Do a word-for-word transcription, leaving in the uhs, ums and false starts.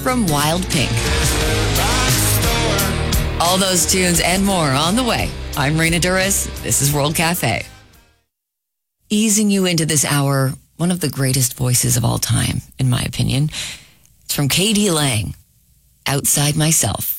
from Wild Pink. All those tunes and more on the way. I'm Rena Duras. This is World Cafe. Easing you into this hour, one of the greatest voices of all time, in my opinion. It's from K D Lang, Outside Myself.